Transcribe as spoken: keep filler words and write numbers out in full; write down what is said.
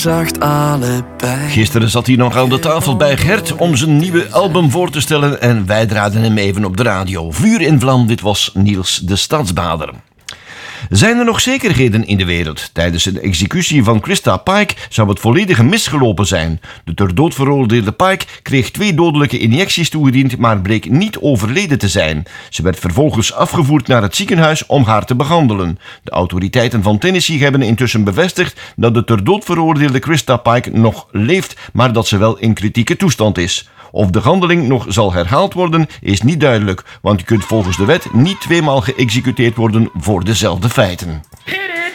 zacht allebei. Gisteren zat hij nog aan de tafel bij Gert om zijn nieuwe album voor te stellen en wij draaiden hem even op de radio. Vuur in vlam, dit was Niels de Stadsbader. Zijn er nog zekerheden in de wereld? Tijdens de executie van Christa Pike zou het volledig misgelopen zijn. De ter dood veroordeelde Pike kreeg twee dodelijke injecties toegediend, maar bleek niet overleden te zijn. Ze werd vervolgens afgevoerd naar het ziekenhuis om haar te behandelen. De autoriteiten van Tennessee hebben intussen bevestigd dat de ter dood veroordeelde Christa Pike nog leeft, maar dat ze wel in kritieke toestand is. Of de handeling nog zal herhaald worden, is niet duidelijk, want je kunt volgens de wet niet tweemaal geëxecuteerd worden voor dezelfde feiten. Hit it!